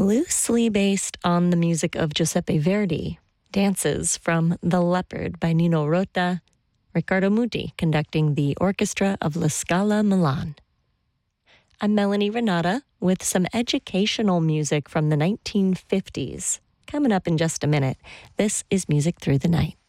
loosely based on the music of Giuseppe Verdi, dances from The Leopard by Nino Rota, Riccardo Muti conducting the orchestra of La Scala Milan. I'm Melanie Renata with some educational music from the 1950s. Coming up in just a minute, this is Music Through the Night.